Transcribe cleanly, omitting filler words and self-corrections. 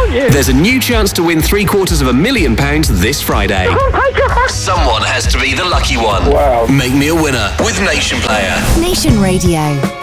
thank you. There's a new chance to win £750,000 this Friday. Oh my God. Someone has to be the lucky one. Wow. Make me a winner with Nation Player. Nation Radio.